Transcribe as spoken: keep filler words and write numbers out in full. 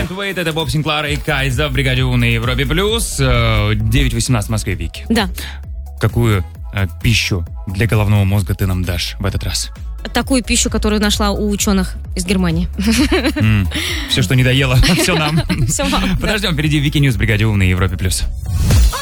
Can't Wait, это Боб Синклар и Кайза в бригаде У на Европе Плюс. девять восемнадцать в Москве, Вики. Да. Какую э, пищу для головного мозга ты нам дашь в этот раз? Такую пищу, которую нашла у ученых из Германии. Mm. Все, что не доела, все нам. Все вам. Подождем, впереди Вики Ньюс в бригаде У на Европе Плюс.